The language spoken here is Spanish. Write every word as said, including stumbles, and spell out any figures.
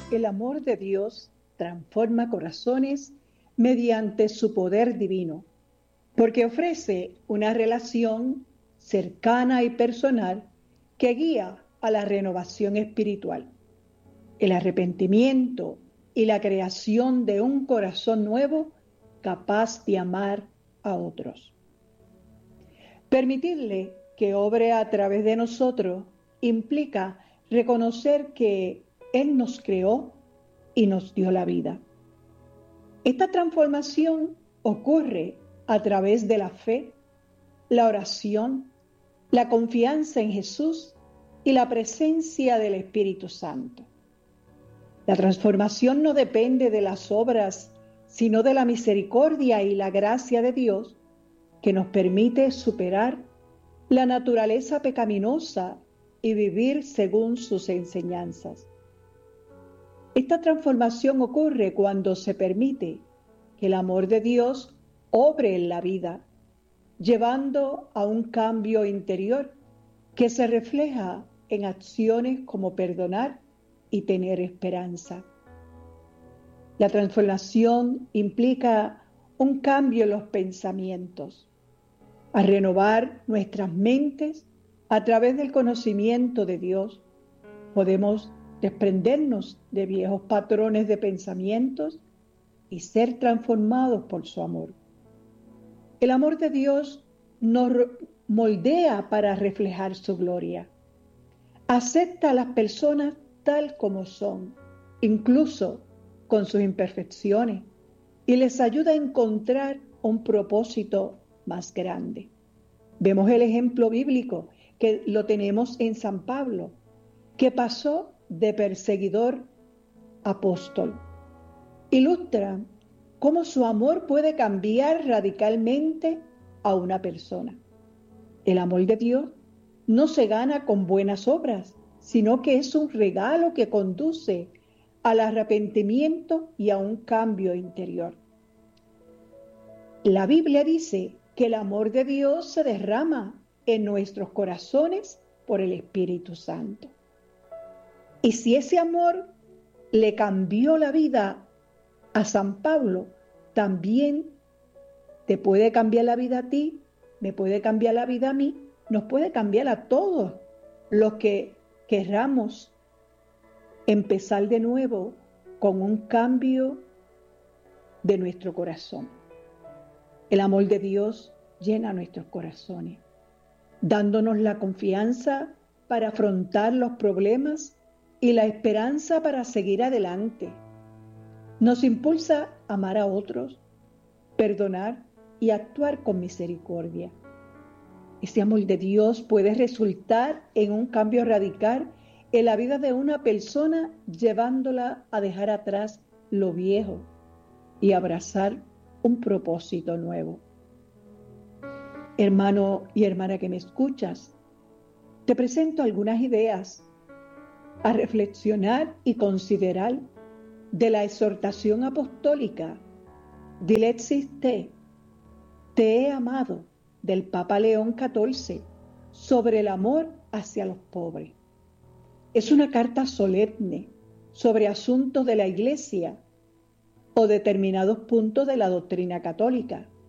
El amor de Dios transforma corazones mediante su poder divino, porque ofrece una relación cercana y personal que guía a la renovación espiritual, el arrepentimiento y la creación de un corazón nuevo capaz de amar a otros. Permitirle que obre a través de nosotros implica reconocer que Él nos creó y nos dio la vida. Esta transformación ocurre a través de la fe, la oración, la confianza en Jesús y la presencia del Espíritu Santo. La transformación no depende de las obras, sino de la misericordia y la gracia de Dios que nos permite superar la naturaleza pecaminosa y vivir según sus enseñanzas. Esta transformación ocurre cuando se permite que el amor de Dios obre en la vida, llevando a un cambio interior que se refleja en acciones como perdonar y tener esperanza. La transformación implica un cambio en los pensamientos, a renovar nuestras mentes a través del conocimiento de Dios. Podemos desprendernos de viejos patrones de pensamientos y ser transformados por su amor. El amor de Dios nos moldea para reflejar su gloria. Acepta a las personas tal como son, incluso con sus imperfecciones, y les ayuda a encontrar un propósito más grande. Vemos el ejemplo bíblico que lo tenemos en San Pablo, que pasó de perseguidor a apóstol. Ilustra cómo su amor puede cambiar radicalmente a una persona. El amor de Dios no se gana con buenas obras, sino que es un regalo que conduce al arrepentimiento y a un cambio interior. La Biblia dice que el amor de Dios se derrama en nuestros corazones por el Espíritu Santo. Y si ese amor le cambió la vida a San Pablo, también te puede cambiar la vida a ti, me puede cambiar la vida a mí, nos puede cambiar a todos los que querramos empezar de nuevo con un cambio de nuestro corazón. El amor de Dios llena nuestros corazones, dándonos la confianza para afrontar los problemas y la esperanza para seguir adelante. Nos impulsa a amar a otros, perdonar y actuar con misericordia. Ese amor de Dios puede resultar en un cambio radical en la vida de una persona, llevándola a dejar atrás lo viejo y abrazar un propósito nuevo. Hermano y hermana que me escuchas, te presento algunas ideas a reflexionar y considerar de la exhortación apostólica Dilexis Te, Te he amado, del Papa León catorce, sobre el amor hacia los pobres. Es una carta solemne sobre asuntos de la Iglesia o determinados puntos de la doctrina católica,